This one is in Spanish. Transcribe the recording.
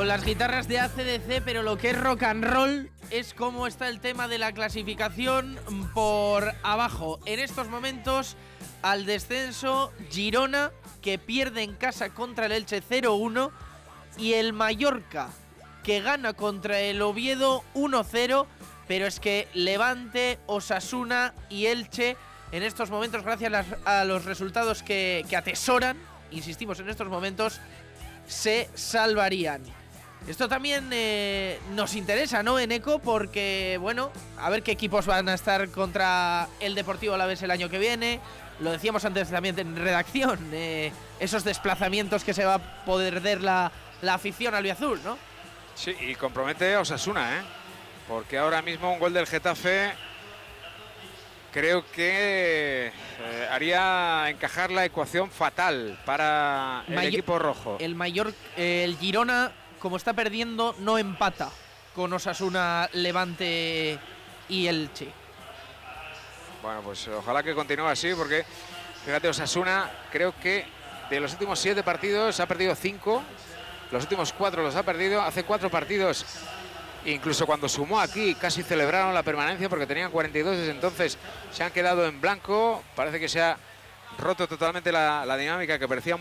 con las guitarras de AC/DC, pero lo que es rock and roll es cómo está el tema de la clasificación por abajo. En estos momentos, al descenso, Girona, que pierde en casa contra el Elche 0-1, y el Mallorca, que gana contra el Oviedo 1-0, pero es que Levante, Osasuna y Elche, en estos momentos, gracias a los resultados que atesoran, insistimos, en estos momentos, se salvarían. Esto también nos interesa, ¿no, Eneco? Porque, bueno, a ver qué equipos van a estar contra el Deportivo Alavés el año que viene. Lo decíamos antes también en redacción, esos desplazamientos que se va a poder ver la afición albiazul, ¿no? Sí, y compromete a Osasuna, ¿eh? Porque ahora mismo un gol del Getafe creo que haría encajar la ecuación fatal para el equipo rojo. El Girona, como está perdiendo, no empata con Osasuna, Levante y Elche. Bueno, pues ojalá que continúe así, porque fíjate, Osasuna creo que de los últimos 7 partidos ha perdido 5, los últimos 4 los ha perdido, hace 4 partidos. Incluso cuando sumó aquí casi celebraron la permanencia porque tenían 42, desde entonces se han quedado en blanco. Parece que se ha roto totalmente la dinámica que parecía